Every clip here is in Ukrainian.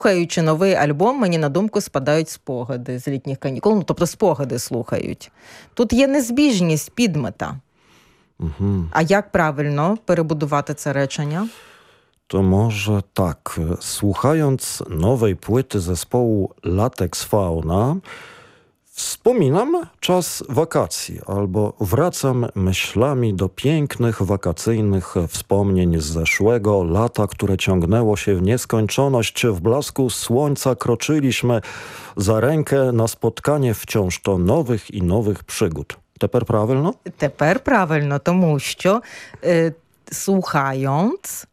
Слухаючи новий альбом, мені на думку спадають спогади з літніх канікул, ну, тобто спогади слухають. Тут є незбіжність підмета. Mhm. А як правильно перебудувати це речення? To może tak, słuchając nowej płyty zespołu Latex Fauna, wspominam czas wakacji albo wracam myślami do pięknych wakacyjnych wspomnień z zeszłego lata, które ciągnęło się w nieskończoność. W blasku słońca kroczyliśmy za rękę na spotkanie wciąż to nowych i nowych przygód. Тепер правильно? Тепер правильно, тому що слухając,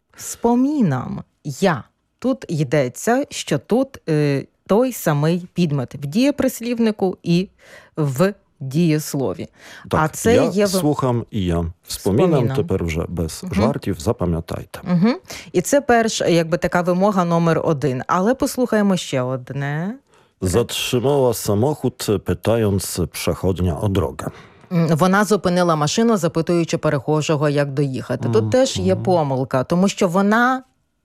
спомінам я. Тут йдеться, що тут той самий підмет в дієприслівнику і в дієслові. Так, а це я є... слухам і я спомінам, тепер вже без жартів, запам'ятайте. І це перша, якби така вимога номер 1. Але послухаємо ще одне. Zatrzymała samochód, pytając przechodnia o drogę. Вона зупинила машину, запитуючи перехожого, як доїхати. Тут теж є помилка, тому що вона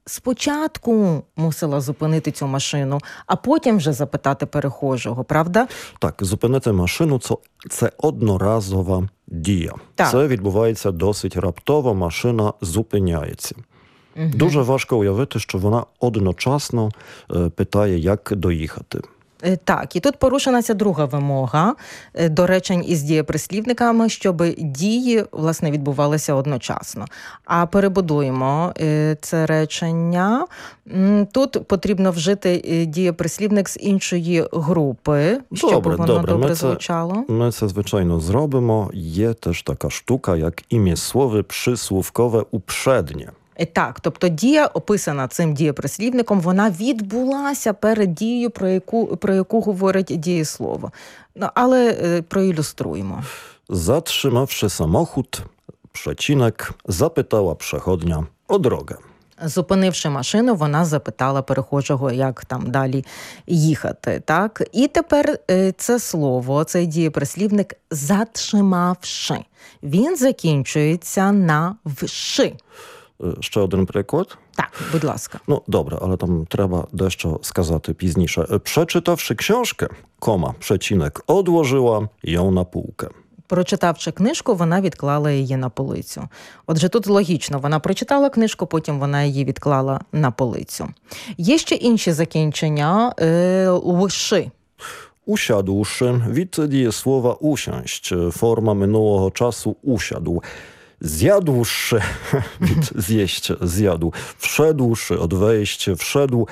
спочатку мусила зупинити цю машину, а потім вже запитати перехожого, правда? Так, зупинити машину – це одноразова дія. Так. Це відбувається досить раптово, машина зупиняється. Дуже важко уявити, що вона одночасно питає, як доїхати. Так, і тут порушена ця друга вимога до речень із дієприслівниками, щоб дії, власне, відбувалися одночасно. А перебудуємо це речення. Тут потрібно вжити дієприслівник з іншої групи, щоб воно добре звучало. Ми це, звичайно, зробимо. Є теж така штука, як ім'єслове присłówkowe uprzednie. Так, тобто дія, описана цим дієприслівником, вона відбулася перед дією, про яку говорить дієслово. Ну, але проілюструємо. Zatrzymawszy samochód, przecinek, zapytała przechodnia o drogę. Зупинивши машину, вона запитала перехожого, як там далі їхати. Так? І тепер це слово, цей дієприслівник «заtrzymавши». Він закінчується на «вши». Ще один приклад? Так, будь ласка. Ну, добре, але там треба дещо сказати пізніше. Przeczytawszy książkę, przecinek, odłożyła ją na półkę. Прочитавши книжку, вона відклала її на полицю. Отже, тут логічно, вона прочитала книжку, потім вона її відклала на полицю. Є ще інші закінчення «лши». Usiadłszy, від дієслова usiąść, forma minionego czasu usiadł. Zjadłszy, від zjeść, zjadł. Wszedłszy, od wejść, wszedł.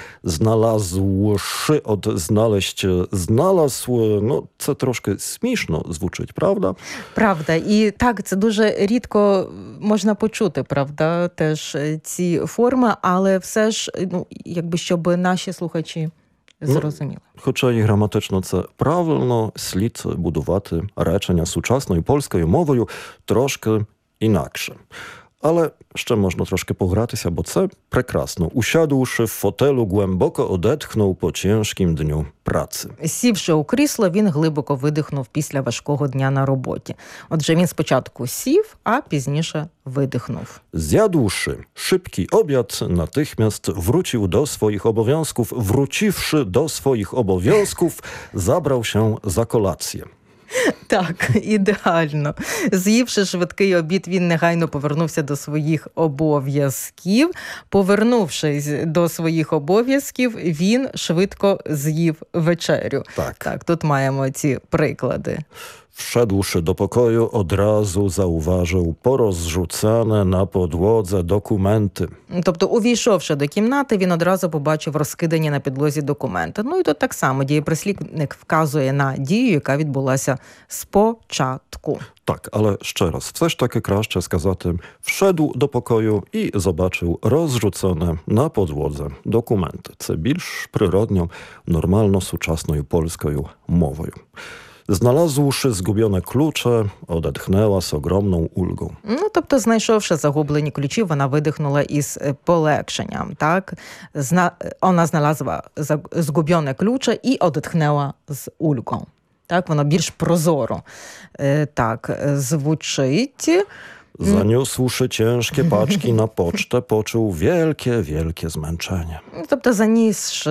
Znalazłszy, od znaleźć, znalazł. Ну, це трошки смішно звучить, правда? Правда. І так, це дуже рідко можна почути, правда, теж ці форми, але все ж, ну, якби, щоб наші слухачі зрозуміли. Хоча і граматично це правильно, слід будувати речення сучасною польською мовою трошки інакше. Але ще можна трошки погратися, бо це прекрасно. Usiadłszy w fotelu, głęboko odetchnął po ciężkim dniu pracy. Сівши у крісло, він глибоко видихнув після важкого дня на роботі. Отже, він спочатку сів, а пізніше видихнув. Zjadłszy szybki obiad, natychmiast wrócił do swoich obowiązków. Wróciwszy do swoich obowiązków, zabrał się za kolację. Так, ідеально. З'ївши швидкий обід, він негайно повернувся до своїх обов'язків. Повернувшись до своїх обов'язків, він швидко з'їв вечерю. Так, тут маємо ці приклади. Wszedłszy do pokoju, od razu zauważył porozrzucane na podłodze dokumenty. Тобто, увійшовши до кімнати, він одразу побачив розкидані на підлозі документи. Ну і тут так само дієприслівник вказує на дію, яка відбулася спочатку. Так, ale jeszcze raz, все ж таки краще сказати «wszedł do pokoju i zobaczył rozrzucone na podłodze dokumenty». Це більш природньо, нормально сучасною польською мовою. Znalazłszy zgubione klucze, odetchnęła z ogromną ulgą. Ну, тобто, знайшовши загублені ключі, вона видихнула із полегшенням, так? Вона знalazła zgubione klucze i odetchnęła z ulgą. Так, воно більш прозоро так звучить. Zaniósłszy ciężkie paczki na pocztę, poczuł wielkie, wielkie zmęczenie. Тобто заніс